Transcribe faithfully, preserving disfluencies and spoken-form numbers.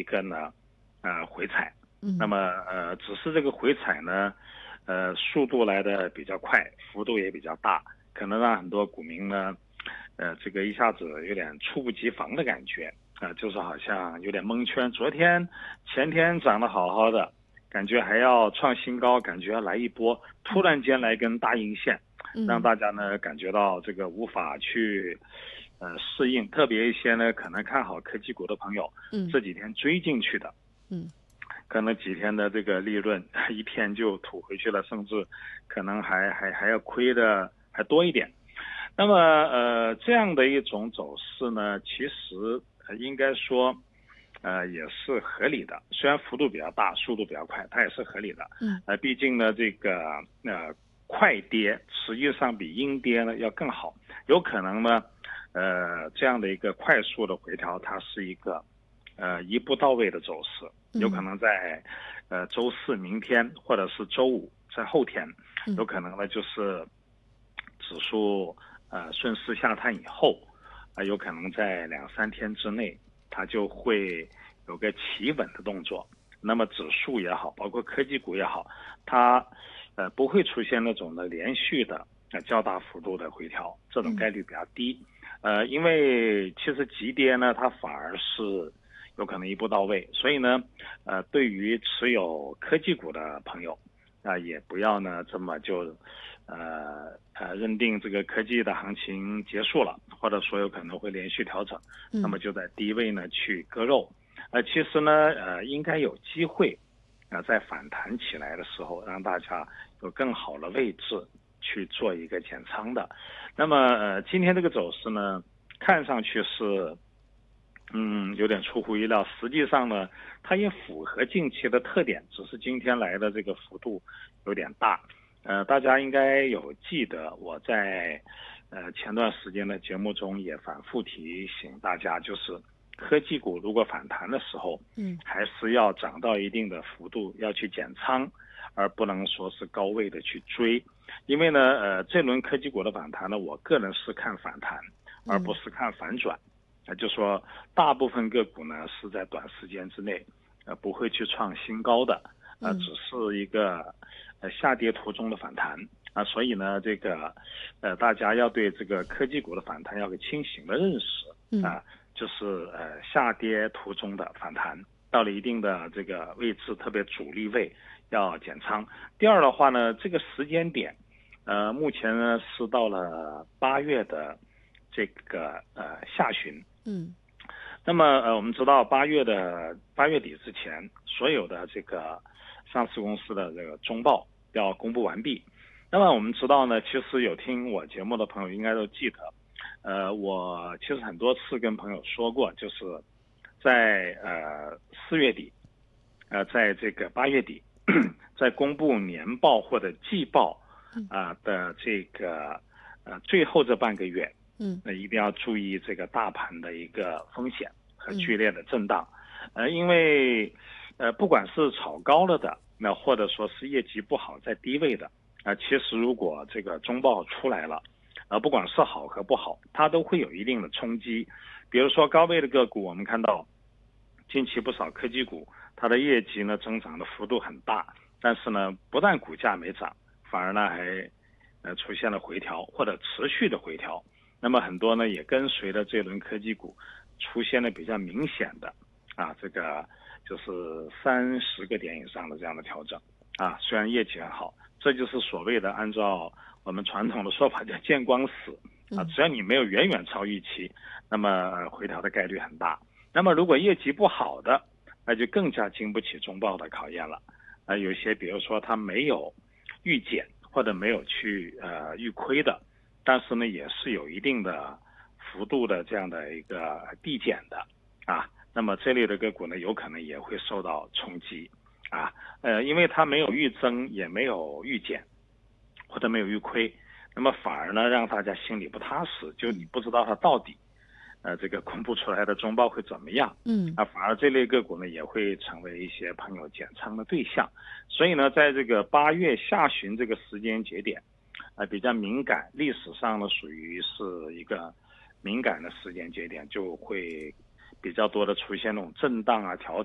一个呢，呃，回踩。那么呃，只是这个回踩呢，呃，速度来的比较快，幅度也比较大，可能让很多股民呢，呃，这个一下子有点猝不及防的感觉啊、呃，就是好像有点蒙圈。昨天、前天涨得好好的，感觉还要创新高，感觉要来一波，突然间来根大阴线，让大家呢感觉到这个无法去呃适应，特别一些呢可能看好科技股的朋友，这几天追进去的，嗯。可能几天的这个利润一天就吐回去了，甚至可能还还还要亏的还多一点。那么呃这样的一种走势呢，其实应该说呃也是合理的，虽然幅度比较大，速度比较快，它也是合理的。嗯，呃毕竟呢这个呃快跌实际上比阴跌呢要更好，有可能呢呃这样的一个快速的回调，它是一个呃一步到位的走势。有可能在呃周四明天或者是周五在后天，有可能呢就是指数呃顺势下探以后啊、呃，有可能在两三天之内它就会有个企稳的动作。那么指数也好，包括科技股也好，它呃不会出现那种的连续的呃较大幅度的回调，这种概率比较低。呃，因为其实急跌呢，它反而是有可能一步到位，所以呢，呃，对于持有科技股的朋友，啊、呃，也不要呢这么就，呃呃认定这个科技的行情结束了，或者说有可能会连续调整，那么就在低位呢去割肉，呃，其实呢，呃，应该有机会，啊、呃，在反弹起来的时候，让大家有更好的位置去做一个减仓的。那么呃，今天这个走势呢，看上去是。嗯，有点出乎意料。实际上呢，它也符合近期的特点，只是今天来的这个幅度有点大。呃，大家应该有记得我在呃前段时间的节目中也反复提醒大家，就是科技股如果反弹的时候，嗯，还是要涨到一定的幅度要去减仓，而不能说是高位的去追。因为呢，呃，这轮科技股的反弹呢，我个人是看反弹，而不是看反转。啊，就说大部分个股呢是在短时间之内，呃，不会去创新高的，呃，只是一个呃下跌途中的反弹啊，所以呢，这个呃大家要对这个科技股的反弹要有清醒的认识啊，就是呃下跌途中的反弹，到了一定的这个位置，特别主力位要减仓。第二的话呢，这个时间点，呃，目前呢是到了八月的这个呃下旬。嗯，那么呃，我们知道八月的八月底之前，所有的这个上市公司的这个中报要公布完毕。那么我们知道呢，其实有听我节目的朋友应该都记得，呃，我其实很多次跟朋友说过，就是在呃四月底，呃，在这个八月底，在公布年报或者季报啊、呃、的这个呃最后这半个月。嗯，那一定要注意这个大盘的一个风险和剧烈的震荡，呃，因为呃不管是炒高了的，那或者说是业绩不好在低位的，啊、呃，其实如果这个中报出来了，呃，不管是好和不好，它都会有一定的冲击。比如说高位的个股，我们看到近期不少科技股，它的业绩呢增长的幅度很大，但是呢，不但股价没涨，反而呢还呃出现了回调或者持续的回调。那么很多呢也跟随着这轮科技股出现了比较明显的啊，这个就是三十个点以上的这样的调整啊，虽然业绩很好，这就是所谓的按照我们传统的说法叫见光死啊，只要你没有远远超预期，那么回调的概率很大。那么如果业绩不好的，那就更加经不起中报的考验了啊，有些比如说它没有预减或者没有去呃预亏的。但是呢，也是有一定的幅度的这样的一个递减的啊，那么这类的个股呢，有可能也会受到冲击啊，呃，因为它没有预增，也没有预减，或者没有预亏，那么反而呢，让大家心里不踏实，就你不知道它到底，呃，这个公布出来的中报会怎么样？嗯，啊，反而这类个股呢，也会成为一些朋友减仓的对象。所以呢，在这个八月下旬这个时间节点。呃，比较敏感，历史上呢属于是一个敏感的时间节点，就会比较多的出现那种震荡啊、调